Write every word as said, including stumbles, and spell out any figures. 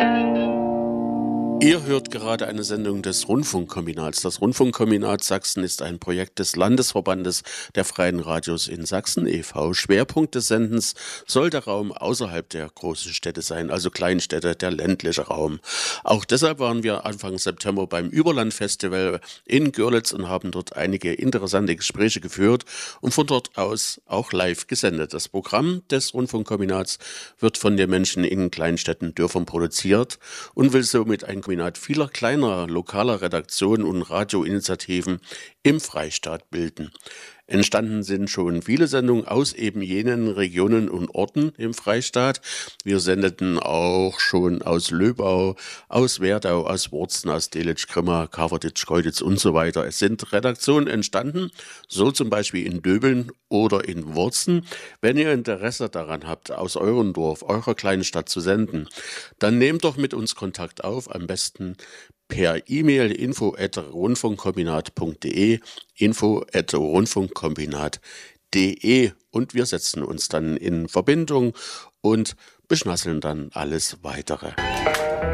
Ihr hört gerade eine Sendung des Rundfunkkombinats. Das Rundfunkkombinat Sachsen ist ein Projekt des Landesverbandes der Freien Radios in Sachsen e V Schwerpunkt des Sendens soll der Raum außerhalb der großen Städte sein, also Kleinstädte, der ländliche Raum. Auch deshalb waren wir Anfang September beim Überlandfestival in Görlitz und haben dort einige interessante Gespräche geführt und von dort aus auch live gesendet. Das Programm des Rundfunkkombinats wird von den Menschen in Kleinstädten, Dörfern produziert und will somit ein Kombinat vieler kleiner lokaler Redaktionen und Radioinitiativen im Freistaat bilden. Entstanden sind schon viele Sendungen aus eben jenen Regionen und Orten im Freistaat. Wir sendeten auch schon aus Löbau, aus Werdau, aus Worzen, aus Delitzsch, Grimma, Kavertitsch, Keuditz und so weiter. Es sind Redaktionen entstanden, so zum Beispiel in Döbeln oder in Worzen. Wenn ihr Interesse daran habt, aus eurem Dorf, eurer kleinen Stadt zu senden, dann nehmt doch mit uns Kontakt auf, am besten per E-Mail info at rundfunkkombinat punkt de, info at rundfunkkombinat punkt de und wir setzen uns dann in Verbindung und beschnasseln dann alles Weitere.